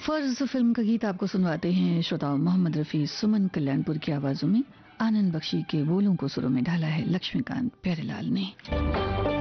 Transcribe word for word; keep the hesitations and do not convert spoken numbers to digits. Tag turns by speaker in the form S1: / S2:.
S1: फर्ज फिल्म का गीत आपको सुनवाते हैं श्रोताओं। मोहम्मद रफी, सुमन कल्याणपुर की आवाजों में आनंद बख्शी के बोलों को सुरों में ढाला है लक्ष्मीकांत प्यारेलाल ने।